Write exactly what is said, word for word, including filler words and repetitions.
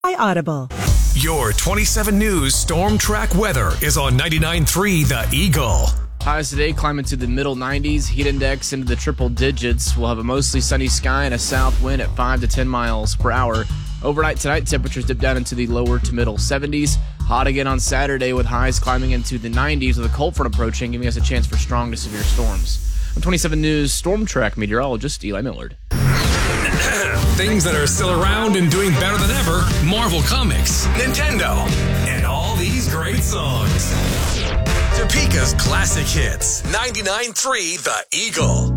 Audible. Your twenty-seven News Storm Track weather is on ninety-nine point three The Eagle. Highs today climb into the middle nineties, heat index into the triple digits. We'll have a mostly sunny sky and a south wind at five to ten miles per hour. Overnight tonight, temperatures dip down into the lower to middle seventies. Hot again on Saturday with highs climbing into the nineties with a cold front approaching, giving us a chance for strong to severe storms. I'm twenty-seven News Storm Track meteorologist Eli Millard. Things that are still around and doing better than ever: Marvel Comics, Nintendo, and all these great songs. Topeka's classic hits, ninety-nine point three The Eagle.